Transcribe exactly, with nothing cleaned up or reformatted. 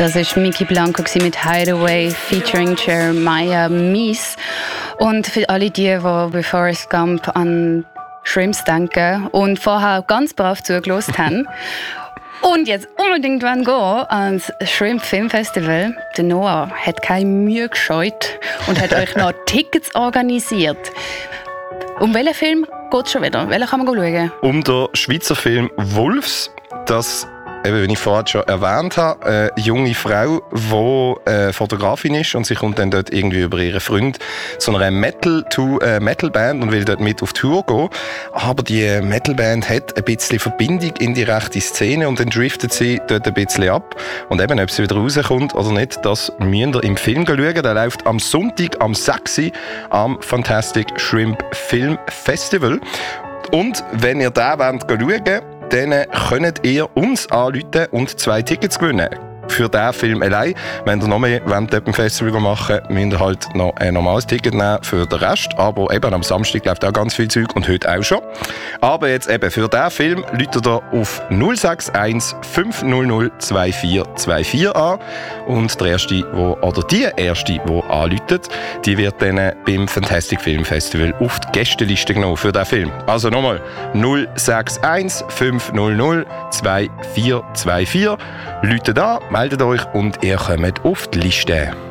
Das war Mickey Blanco mit Hideaway featuring Jeremiah Mies. Und für alle die, die bei Forrest Gump an Shrimps denken und vorher ganz brav zugelassen haben und jetzt unbedingt gehen ans Shrimp Film Festival. Der Noah hat keine Mühe gescheut und hat euch noch Tickets organisiert. Um welchen Film geht es schon wieder? Welchen kann man schauen? Um den Schweizer Film «Wolfs». Das, eben, wie ich vorhin schon erwähnt habe, eine junge Frau, die äh, Fotografin ist und sie kommt dann dort irgendwie über ihren Freund zu einer Metal-Band äh, Metal und will dort mit auf Tour gehen. Aber die Metal-Band hat ein bisschen Verbindung in die rechte Szene und dann driftet sie dort ein bisschen ab. Und eben, ob sie wieder rauskommt oder nicht, das müsst ihr im Film schauen. Der läuft am Sonntag, am sechs Uhr am Fantastic Shrimp Film Festival. Und wenn ihr da wollt schauen, dann könnt ihr uns anrufen und zwei Tickets gewinnen. Für diesen Film allein. Wenn ihr noch mehr wollt, im Festival machen wollt, müsst ihr halt noch ein normales Ticket nehmen für den Rest. Aber eben am Samstag läuft auch ganz viel Zeug und heute auch schon. Aber jetzt eben für diesen Film ruft ihr auf null sechs eins fünf null null zwei vier zwei vier an. Und der Erste, wo, oder die Erste, die anruft, die wird dann beim Fantastic Film Festival auf die Gästeliste genommen für diesen Film. Also nochmal null sechs eins fünf null null zwei vier zwei vier. Ruft an, meldet euch und ihr kommt auf die Liste.